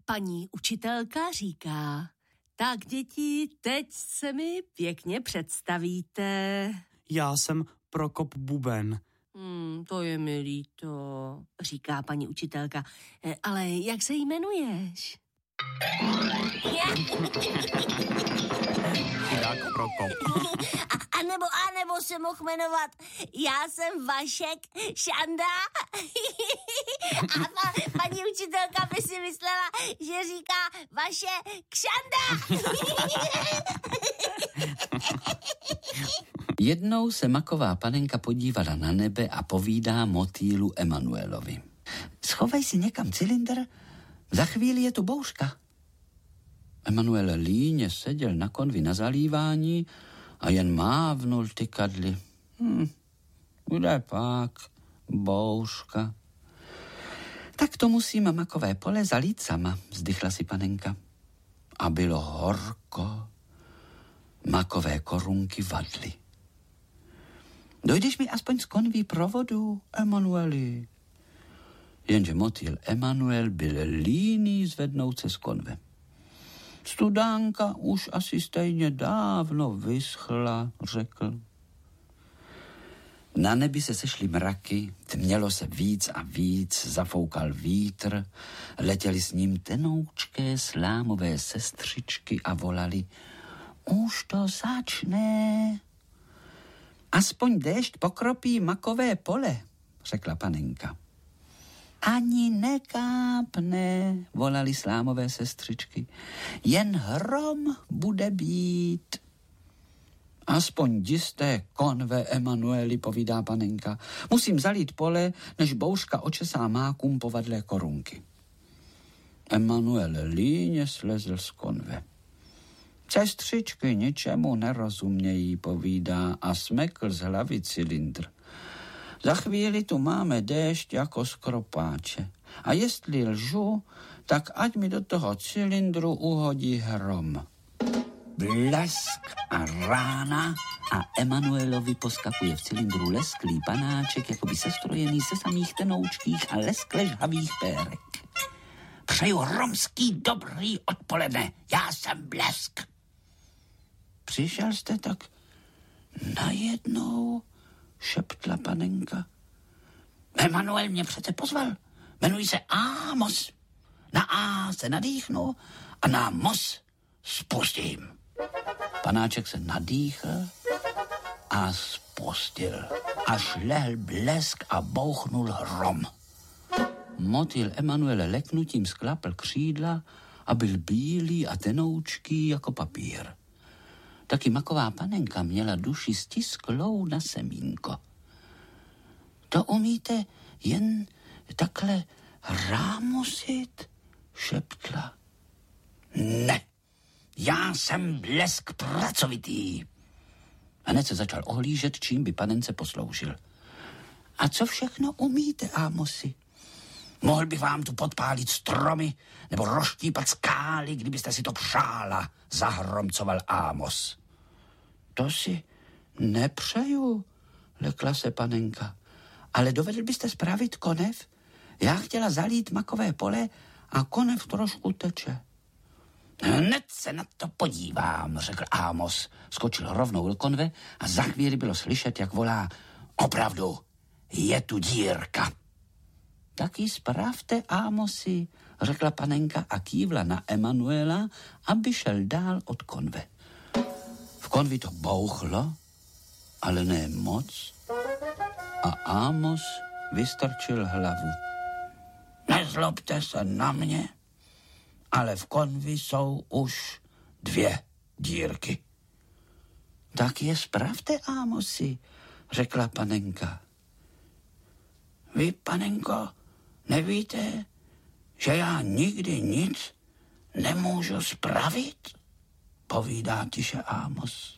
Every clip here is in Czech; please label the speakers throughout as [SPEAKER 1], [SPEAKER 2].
[SPEAKER 1] Paní učitelka říká: tak děti, teď se mi pěkně představíte.
[SPEAKER 2] Já jsem Prokop Buben.
[SPEAKER 1] To je mi líto, říká paní učitelka. Ale jak se jmenuješ?
[SPEAKER 2] Chudák Prokop.
[SPEAKER 3] A nebo se mohl jmenovat já jsem Vašek Šanda. A paní učitelka by si myslela, že říká Vaše Kšanda.
[SPEAKER 4] Jednou se maková panenka podívala na nebe a povídá motýlu Emanuelovi. Schovej si někam cylindr, za chvíli je tu bouřka. Emanuel líně seděl na konvi na zalívání a jen mávnul tykadly. Kde pak? Bouřka. Tak to musím makové pole zalít sama, vzdychla si panenka. A bylo horko. Makové korunky vadly. Dojdeš mi aspoň z konví provodu, Emanueli? Jenže motýl Emanuel byl líný zvednout se z konve. Studánka už asi stejně dávno vyschla, řekl. Na nebi se sešly mraky, tmělo se víc a víc, zafoukal vítr, letěly s ním tenoučké slámové sestřičky a volali: už to začne. Aspoň déšť pokropí makové pole, řekla panenka. Ani nekápne, volali slámové sestřičky. Jen hrom bude být. Aspoň jisté konve, Emanueli, povídá panenka. Musím zalít pole, než bouřka očesá mákům povadlé korunky. Emanuel líně slezl z konve. Sestřičky ničemu nerozumějí, povídá a smekl z hlavy cylindr. Za chvíli tu máme déšť jako z kropáče. A jestli lžu, tak ať mi do toho cylindru uhodí hrom. Blesk a rána a Emanuelovi poskakuje v cylindru lesklý panáček, jako by sestrojený se samých tenoučkých a leskle žhavých pérek. Přeju romský dobrý odpoledne, já jsem Blesk. Přišel jste tak najednou, šeptla panenka. Emanuel mě přece pozval. Jmenuji se Amos. Na A se nadýchnu a na Mos spustím. Panáček se nadýchl a spustil. Až lehl blesk a bouchnul hrom. Motýl Emanuele leknutím sklapl křídla a byl bílý a tenoučký jako papír. Taky maková panenka měla duši stisklou na semínko. To umíte jen takhle rámusit, šeptla. Ne, já jsem Blesk pracovitý. Hned se začal ohlížet, čím by panence posloužil. A co všechno umíte, Amosi? Mohl bych vám tu podpálit stromy nebo rozštípat skály, kdybyste si to přála, zahromcoval Amos. To si nepřeju, lekla se panenka. Ale dovedl byste spravit konev? Já chtěla zalít makové pole a konev trošku teče. Hned se na to podívám, řekl Amos. Skočil rovnou do konve a za chvíli bylo slyšet, jak volá: opravdu, je tu dírka. Taky spravte, Amosi, řekla panenka a kývla na Emanuela, aby šel dál od konve. V konvi to bouchlo, ale ne moc, a Amos vystrčil hlavu. Nezlobte se na mě, ale v konvi jsou už 2 dírky. Tak je spravte, Amosi, řekla panenka. Vy, panenko, nevíte, že já nikdy nic nemůžu spravit? Povídá tiše Amos.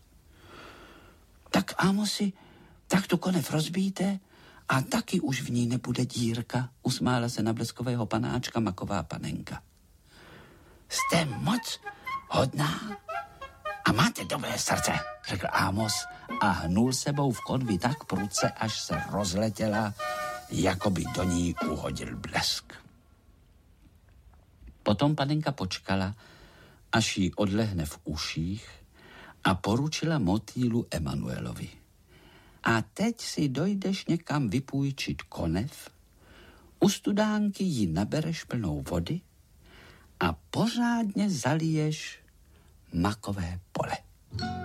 [SPEAKER 4] Tak, Amosi, tak tu konev rozbíjte a taky už v ní nebude dírka, usmála se na bleskového panáčka maková panenka. Jste moc hodná a máte dobré srdce, řekl Amos a hnul sebou v konvi tak prudce, až se rozletěla, jako by do ní uhodil blesk. Potom panenka počkala, až jí odlehne v uších a poručila motýlu Emanuelovi. A teď si dojdeš někam vypůjčit konev, u studánky ji nabereš plnou vody a pořádně zaliješ makové pole.